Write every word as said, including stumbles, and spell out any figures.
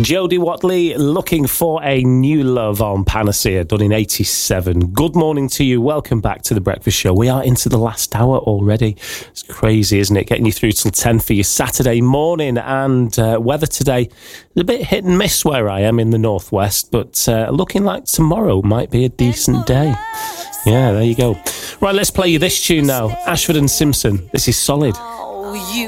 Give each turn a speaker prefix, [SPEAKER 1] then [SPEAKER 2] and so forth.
[SPEAKER 1] Jodie Watley, Looking for a New Love on Panacea, done in eighty-seven. Good morning to you. Welcome back to The Breakfast Show. We are into the last hour already. It's crazy, isn't it? Getting you through till ten for your Saturday morning. And uh, weather today is a bit hit and miss where I am in the northwest, but uh, looking like tomorrow might be a decent day. Yeah, there you go. Right, let's play you this tune now. Ashford and Simpson. This is Solid.